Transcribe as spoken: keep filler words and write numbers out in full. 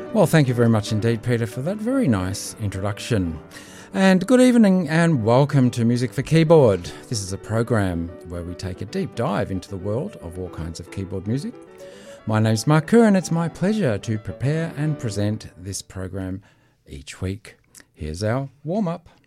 Well, thank you very much indeed, Peter, for that very nice introduction. And good evening and welcome to Music for Keyboard. This is a program where we take a deep dive into the world of all kinds of keyboard music. My name's Mark Kerr and it's my pleasure to prepare and present this program each week. Here's our warm-up.